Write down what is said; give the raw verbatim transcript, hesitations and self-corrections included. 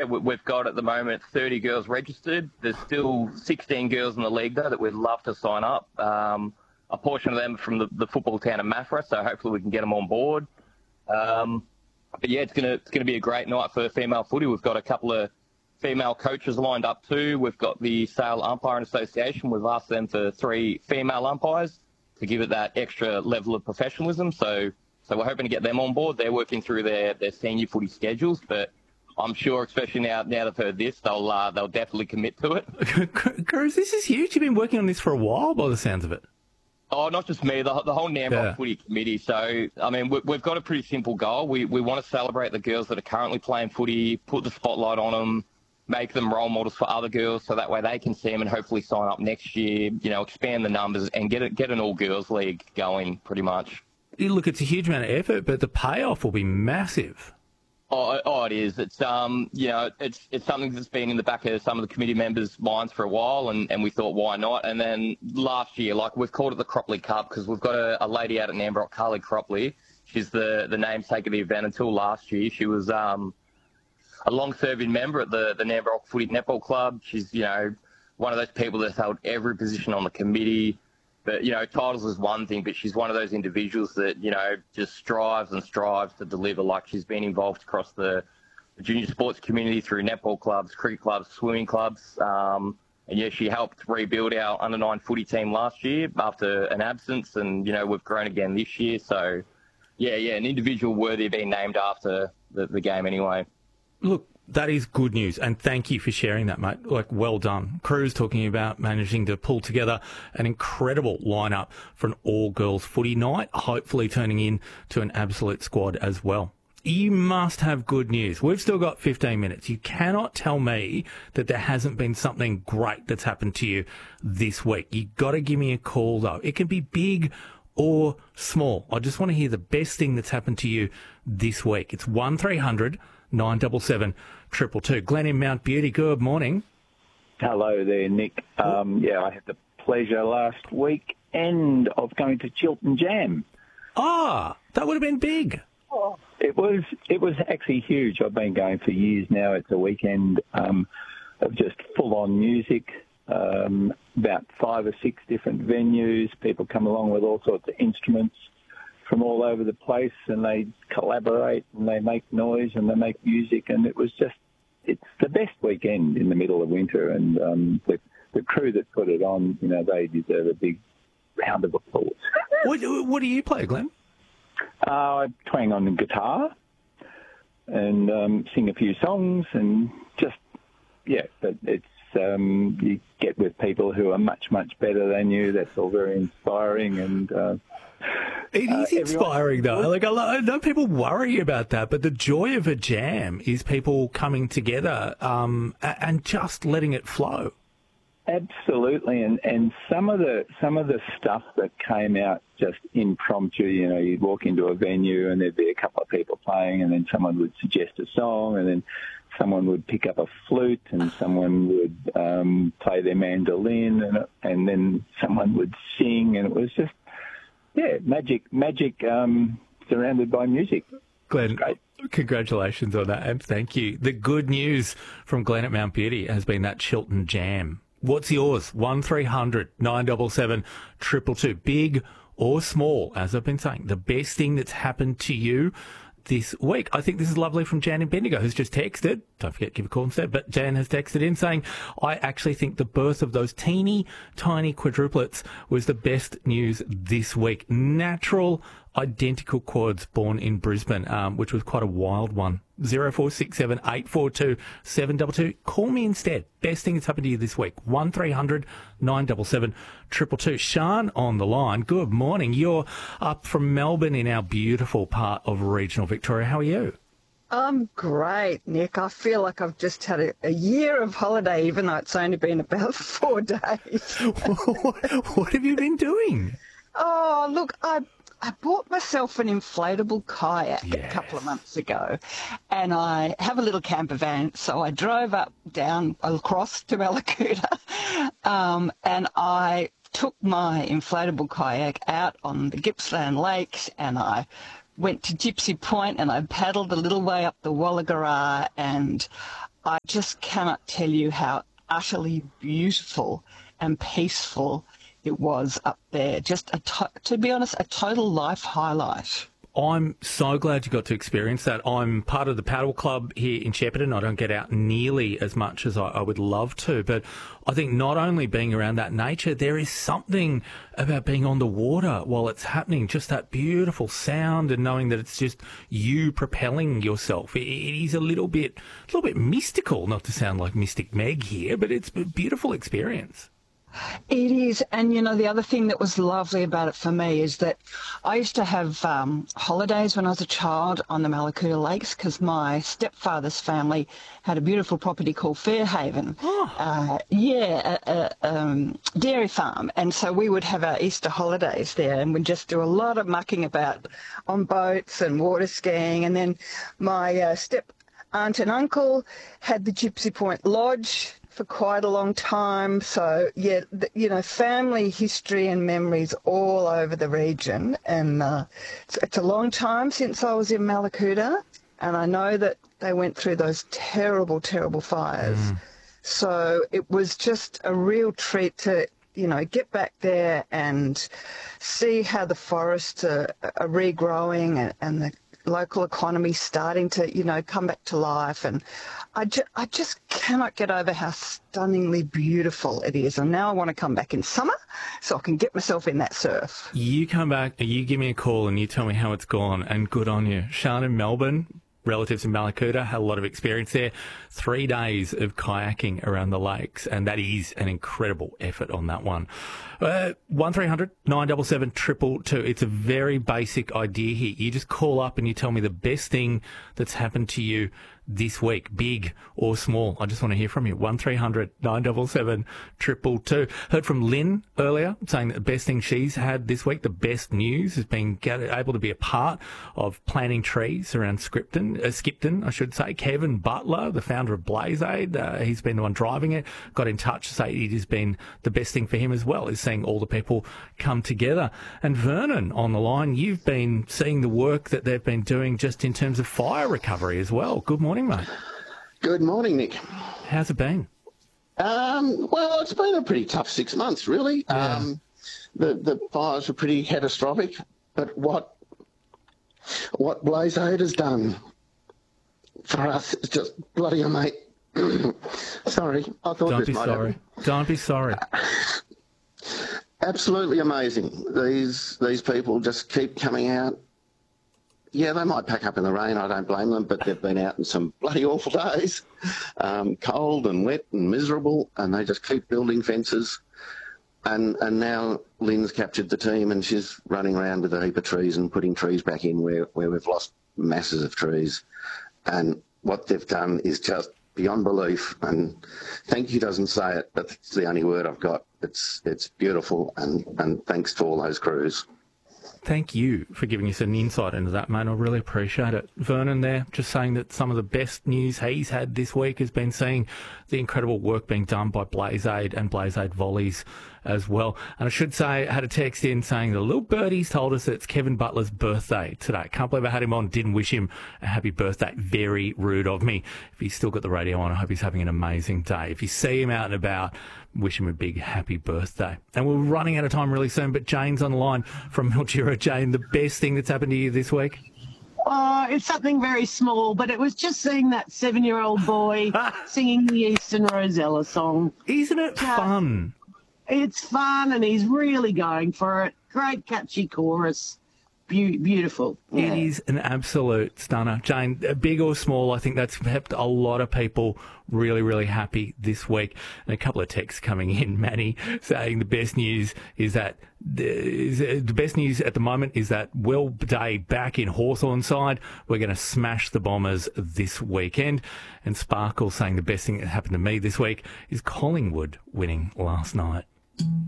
we- we've got at the moment thirty girls registered. There's still sixteen girls in the league, though, that we'd love to sign up. Um, a portion of them from the, the football town of Maffra, so hopefully we can get them on board. Um, but, yeah, it's going to it's gonna be a great night for female footy. We've got a couple of female coaches lined up too. We've got the Sale Umpiring Association. We've asked them for three female umpires to give it that extra level of professionalism. So so we're hoping to get them on board. They're working through their, their senior footy schedules, but I'm sure, especially now now they've heard this, they'll uh, they'll definitely commit to it. Cruz, this is huge. You've been working on this for a while by the sounds of it. Oh, not just me, the, the whole NAMROC Yeah. footy committee. So, I mean, we, we've got a pretty simple goal. We we want to celebrate the girls that are currently playing footy, put the spotlight on them, make them role models for other girls so that way they can see them and hopefully sign up next year, you know, expand the numbers and get it, get an all-girls league going pretty much. You look, it's a huge amount of effort, but the payoff will be massive. Oh, oh, it is. It's um, you know, it's it's something that's been in the back of some of the committee members' minds for a while, and, and we thought, why not? And then last year, like we've called it the Cropley Cup because we've got a, a lady out at Namrock, Carly Cropley. She's the the namesake of the event. Until last year, she was um, a long-serving member at the the Namrock Footy Netball Club. She's you know one of those people that's held every position on the committee. But, you know, titles is one thing, but she's one of those individuals that, you know, just strives and strives to deliver. Like she's been involved across the, the junior sports community through netball clubs, cricket clubs, swimming clubs. Um, and, yeah, she helped rebuild our under nine footy team last year after an absence. And, you know, we've grown again this year. So, yeah, yeah, an individual worthy of being named after the, the game anyway. Look, that is good news, and thank you for sharing that, mate. Like, well done. Cruz talking about managing to pull together an incredible lineup for an all-girls footy night, hopefully turning into an absolute squad as well. You must have good news. We've still got fifteen minutes. You cannot tell me that there hasn't been something great that's happened to you this week. You've got to give me a call, though. It can be big or small. I just want to hear the best thing that's happened to you this week. It's one three hundred nine seven seven, two two two. Glenn in Mount Beauty, good morning. Hello there, Nick. Um, yeah, I had the pleasure last weekend of going to Chiltern Jam. Ah, that would have been big. Oh, it was it was actually huge. I've been going for years now. It's a weekend um, of just full-on music, um, about five or six different venues. People come along with all sorts of instruments from all over the place, and they collaborate and they make noise and they make music, and it was just, it's the best weekend in the middle of winter, and um, the, the crew that put it on, you know, they deserve a big round of applause. What, what do you play, Glenn? Uh, I twang on the guitar and um, sing a few songs, and just, yeah, but it's, um, you get with people who are much, much better than you. That's all very inspiring, and uh, It is uh, inspiring, though. Like, I know people worry about that, but the joy of a jam is people coming together um, and just letting it flow. Absolutely, and and some of the some of the stuff that came out just impromptu. You know, you'd walk into a venue and there'd be a couple of people playing, and then someone would suggest a song, and then someone would pick up a flute, and someone would um, play their mandolin, and and then someone would sing, and it was just. Yeah, magic, magic um, surrounded by music. Glenn, congratulations on that, and thank you. The good news from Glenn at Mount Beauty has been that Chiltern Jam. What's yours? one three hundred nine seven seven, two two two. Big or small, as I've been saying, the best thing that's happened to you this week. I think this is lovely from Jan in Bendigo, who's just texted. Don't forget, give a call instead. But Jan has texted in saying, I actually think the birth of those teeny, tiny quadruplets was the best news this week. Natural, identical quads born in Brisbane, um, which was quite a wild one. zero four six seven eight four two seven two two. Call me instead. Best thing that's happened to you this week. one three hundred nine seven seven, two two two. Sian on the line. Good morning. You're up from Melbourne in our beautiful part of regional Victoria. How are you? I'm great, Nick. I feel like I've just had a, a year of holiday, even though it's only been about four days. what, what have you been doing? Oh, look, I I bought myself an inflatable kayak yes. a couple of months ago, and I have a little camper van, so I drove up, down, across to Mallacoota, um, and I took my inflatable kayak out on the Gippsland Lakes, and I went to Gypsy Point, and I paddled a little way up the Wallagara, and I just cannot tell you how utterly beautiful and peaceful it was up there. Just, a to- to be honest, a total life highlight. I'm so glad you got to experience that. I'm part of the paddle club here in Shepparton. I don't get out nearly as much as I, I would love to, but I think not only being around that nature, there is something about being on the water while it's happening, just that beautiful sound and knowing that it's just you propelling yourself. It, it is a little bit, a little bit mystical, not to sound like Mystic Meg here, but it's a beautiful experience. It is, and you know, the other thing that was lovely about it for me is that I used to have um, holidays when I was a child on the Mallacoota Lakes because my stepfather's family had a beautiful property called Fairhaven. Oh. Uh, yeah, a, a um, dairy farm, and so we would have our Easter holidays there, and we'd just do a lot of mucking about on boats and water skiing, and then my uh, step aunt and uncle had the Gypsy Point Lodge for quite a long time. So, yeah, the, you know, family history and memories all over the region. And uh, it's, it's a long time since I was in Mallacoota, and I know that they went through those terrible, terrible fires. Mm. So it was just a real treat to, you know, get back there and see how the forests are, are regrowing and, and the local economy starting to, you know, come back to life. And I, ju- I just cannot get over how stunningly beautiful it is. And now I want to come back in summer so I can get myself in that surf. You come back, you give me a call and you tell me how it's gone, and good on you. Sean in Melbourne, relatives in Mallacoota, had a lot of experience there. Three days of kayaking around the lakes, and that is an incredible effort on that one. Uh, one three hundred nine seven seven two two. It's a very basic idea here. You just call up and you tell me the best thing that's happened to you this week, big or small. I just want to hear from you. one three hundred nine seven seven two two two. Heard from Lynn earlier saying that the best thing she's had this week, the best news, is being able to be a part of planting trees around Skipton, uh, Skipton, I should say. Kevin Butler, the founder of Blaze Aid, uh, he's been the one driving it, got in touch to say it has been the best thing for him as well, is seeing all the people come together. And Vernon on the line, you've been seeing the work that they've been doing just in terms of fire recovery as well. Good morning, mate. Good morning, Nick. How's it been? Um, well, it's been a pretty tough six months, really. Yeah. Um, the the fires were pretty catastrophic, but what what Blaze Aid has done for us is just bloody amazing. Sorry, I thought Don't this be might sorry. happen. Don't be sorry. Absolutely amazing. These these people just keep coming out. Yeah, they might pack up in the rain, I don't blame them, but they've been out in some bloody awful days, um, cold and wet and miserable, and they just keep building fences. And and now Lynn's captured the team and she's running around with a heap of trees and putting trees back in where, where we've lost masses of trees. And what they've done is just beyond belief, and thank you doesn't say it, but it's the only word I've got. It's it's beautiful, and, and thanks to all those crews. Thank you for giving us an insight into that, mate. I really appreciate it. Vernon there, just saying that some of the best news he's had this week has been seeing the incredible work being done by Blaze Aid and Blaze Aid Volleys as well. And I should say, I had a text in saying the little birdies told us that it's Kevin Butler's birthday today. Can't believe I had him on, didn't wish him a happy birthday. Very rude of me. If he's still got the radio on, I hope he's having an amazing day. If you see him out and about, wish him a big happy birthday. And we're running out of time really soon, but Jane's on the line from Mildura. Jane, the best thing that's happened to you this week? Oh, it's something very small, but it was just seeing that seven-year-old boy singing the Eastern Rosella song. Isn't it Yeah. fun? It's fun, and he's really going for it. Great catchy chorus. Be- beautiful. Yeah. It is an absolute stunner. Jane, big or small, I think that's kept a lot of people really, really happy this week. And a couple of texts coming in, Manny, saying the best news is that the, is, the best news at the moment is that Will Day back in Hawthorn side. We're going to smash the Bombers this weekend. And Sparkle saying the best thing that happened to me this week is Collingwood winning last night.